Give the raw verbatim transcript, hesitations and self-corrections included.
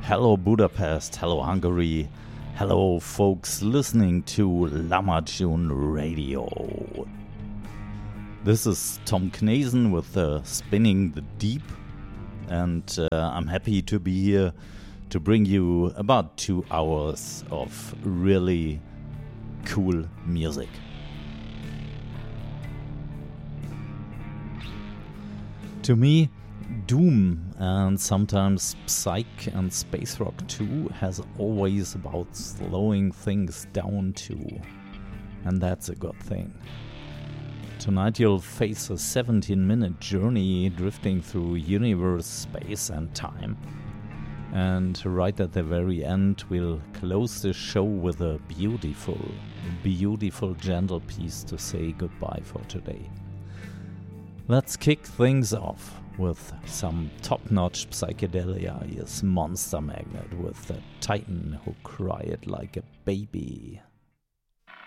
Hello Budapest, hello Hungary, hello folks listening to Lamajun Radio. This is Tom Knazen with uh, Spinning the Deep, and uh, I'm happy to be here to bring you about two hours of really cool music. To me, Doom and sometimes Psych and Space Rock too has always about slowing things down too, and that's a good thing. Tonight you'll face a seventeen minute journey drifting through universe, space and time. And right at the very end we'll close the show with a beautiful, beautiful gentle piece to say goodbye for today. Let's kick things off with some top-notch psychedelia. Here's Monster Magnet with the Titan who cried like a baby.